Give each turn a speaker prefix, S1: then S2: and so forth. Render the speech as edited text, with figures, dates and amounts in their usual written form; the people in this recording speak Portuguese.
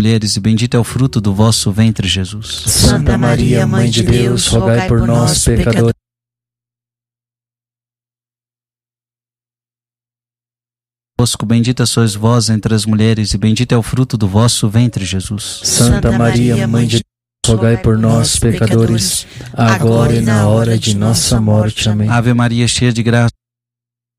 S1: mulheres, e bendito é o fruto do vosso ventre, Jesus.
S2: Santa Maria, Mãe de Deus, rogai por nós, pecadores.
S1: Bendita sois vós entre as mulheres, e bendito é o fruto do vosso ventre, Jesus.
S2: Santa Maria, Mãe de Deus, rogai por nós, pecadores, agora e na hora de nossa morte. Amém.
S1: Ave Maria, cheia de graça,